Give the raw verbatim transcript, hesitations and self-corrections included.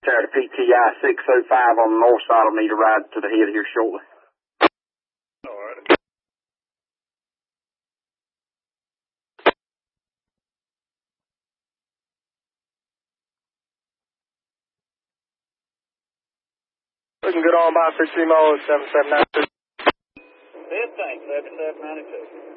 Tower to P T I six oh five on the north side will need a ride to the head here shortly. All right. Looking good on by sixty miles, seven seven nine two. Fifth tank, seventy-seven ninety-two.